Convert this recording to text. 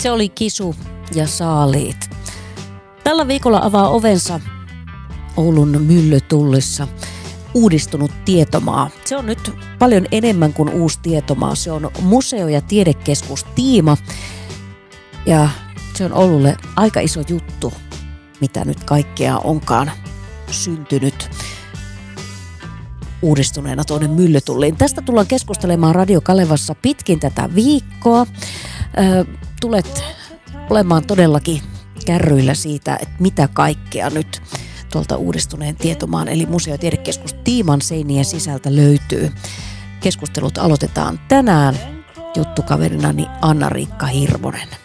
Se oli Kisu ja Saaliit. Tällä viikolla avaa ovensa Oulun Myllytullissa uudistunut Tietomaa. Se on nyt paljon enemmän kuin uusi Tietomaa. Se on museo- ja tiedekeskus Tiima. Ja se on Oululle aika iso juttu, mitä nyt kaikkea onkaan syntynyt uudistuneena tuonne Myllytulliin. Tästä tullaan keskustelemaan Radio Kalevassa pitkin tätä viikkoa. Tulet olemaan todellakin kärryillä siitä, että mitä kaikkea nyt tuolta uudistuneen Tietomaan eli museo- ja tiedekeskus Tiiman seinien sisältä löytyy. Keskustelut aloitetaan tänään juttukaverinani Anna-Riikka Hirvonen.